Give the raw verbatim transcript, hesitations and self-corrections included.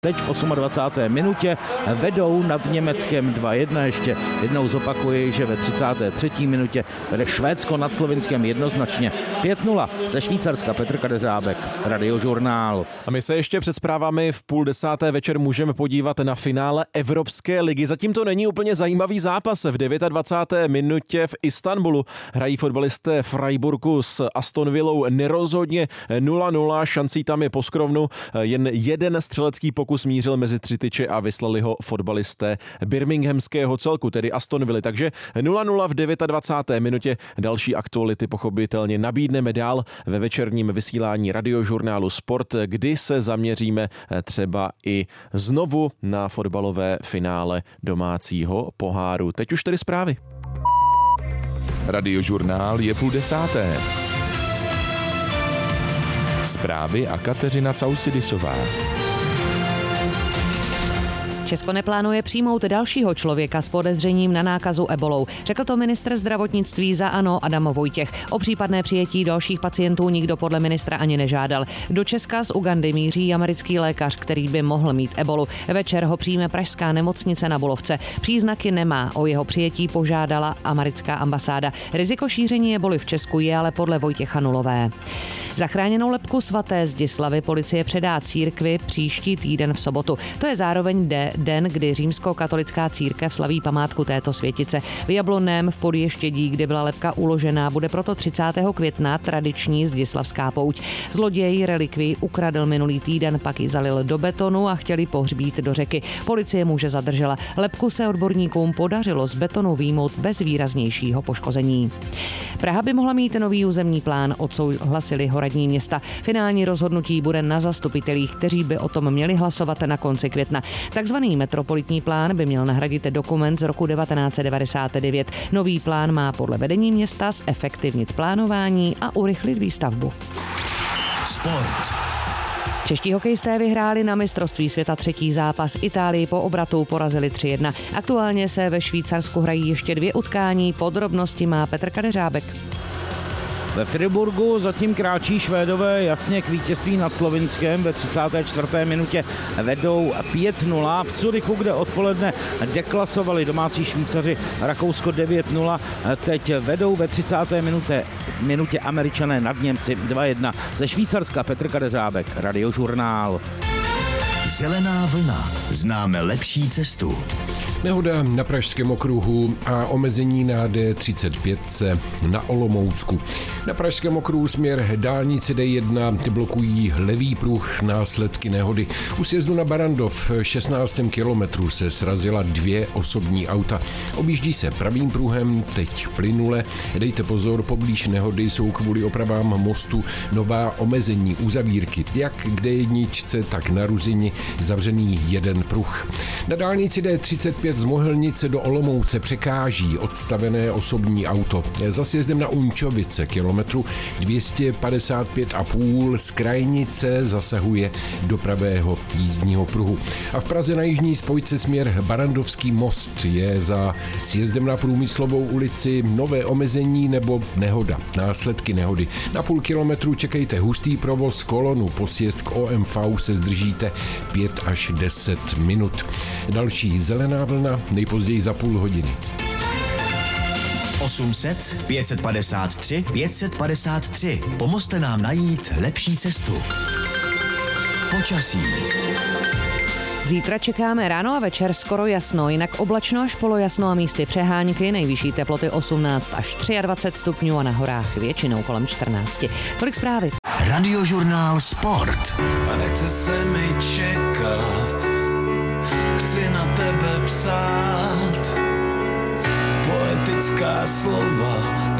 Teď v dvacáté osmé minutě vedou nad Německem dva jedna. Ještě jednou zopakuji, že ve třicáté třetí minutě vede Švédsko nad Slovinskem jednoznačně pět nula. Ze Švýcarska Petr Kadeřábek, Radiožurnál. A my se ještě před zprávami v půl desáté večer můžeme podívat na finále Evropské ligy. Zatím to není úplně zajímavý zápas. V dvacáté deváté minutě v Istanbulu hrají fotbalisté Freiburgu s Aston Villou nerozhodně nula nula. Šancí tam je poskromnu. Jen jeden střelecký pokus mířil mezi tři tyče a vyslali ho fotbalisté birminghamského celku, tedy Aston Villa. Takže nula nula v dvacáté deváté minutě. Další aktuality pochopitelně nabídneme dál ve večerním vysílání Radiožurnálu Sport, kdy se zaměříme třeba i znovu na fotbalové finále domácího poháru. Teď už tedy zprávy. Radiožurnál je půl desáté. Zprávy a Kateřina Causidisová. Česko neplánuje přijmout dalšího člověka s podezřením na nákazu ebolou. Řekl to ministr zdravotnictví za ANO Adam Vojtěch. O případné přijetí dalších pacientů nikdo podle ministra ani nežádal. Do Česka z Ugandy míří americký lékař, který by mohl mít ebolu. Večer ho přijme pražská nemocnice na Bulovce. Příznaky nemá. O jeho přijetí požádala americká ambasáda. Riziko šíření eboli v Česku je ale podle Vojtěcha nulové. Zachráněnou lebku svaté Zdislavy policie předá církvi příští týden v sobotu. To je zároveň de, den, kdy římskokatolická církev slaví památku této světice. V Jablonném v Podještědí, kde byla lebka uložená, bude proto třicátého května tradiční zdislavská pouť. Zloděj relikvii ukradl minulý týden, pak ji zalil do betonu a chtěli pohřbít do řeky. Policie muže zadržela. Lebku se odborníkům podařilo z betonu vyjmout bez výraznějšího poškození. Praha by mohla mít nový územní plán, odsouhlasili ho radní města. Finální rozhodnutí bude na zastupitelích, kteří by o tom měli hlasovat na konci května. Takzvaný metropolitní plán by měl nahradit dokument z roku devatenáct set devadesát devět. Nový plán má podle vedení města zefektivnit plánování a urychlit výstavbu. Sport. Čeští hokejisté vyhráli na mistrovství světa třetí zápas. Itálii po obratu porazili tři jedna. Aktuálně se ve Švýcarsku hrají ještě dvě utkání. Podrobnosti má Petr Kadeřábek. Ve Friburgu zatím kráčí Švédové jasně k vítězství nad Slovinskem. Ve třicáté čtvrté minutě vedou pět nula. V Curychu, kde odpoledne deklasovali domácí Švýcaři Rakousko devět nula, teď vedou ve třicáté minutě, minutě Američané nad Němci dva jedna. Ze Švýcarska Petr Kadeřábek, Radiožurnál. Zelená vlna. Známe lepší cestu. Nehoda na Pražském okruhu a omezení na D třicet pět na Olomoucku. Na Pražském okruhu směr dálnice D jedna blokují levý pruh, následky nehody. U sjezdu na Barandov v šestnáctém kilometru se srazila dvě osobní auta. Objíždí se pravým pruhem, teď plynule. Dejte pozor, poblíž nehody jsou kvůli opravám mostu nová omezení, uzavírky. Jak k D jedna, tak na Ruzini zavřený jeden pruh. Na dálnici D třicet pět z Mohelnice do Olomouce překáží odstavené osobní auto. Za sjezdem na Unčovice kilometru dvě stě padesát pět a půl z Krajnice zasahuje do pravého jízdního pruhu. A v Praze na jižní spojce směr Barandovský most je za sjezdem na Průmyslovou ulici nové omezení nebo nehoda. Následky nehody. Na půl kilometru čekejte hustý provoz kolonu. Po sjezd k O M V se zdržíte pět až deset minut. Další zelená vlna nejpozději za půl hodiny. osm set, pět set padesát tři, pět set padesát tři. Pomozte nám najít lepší cestu. Počasí. Zítra čekáme ráno a večer skoro jasno, jinak oblačno až polojasno a místy přehánky, nejvyšší teploty osmnáct až dvacet tři stupňů a na horách většinou kolem čtrnáct. Tolik zprávy. Radiožurnál Sport. A nechce se mi čekat, chci na tebe psát poetická slova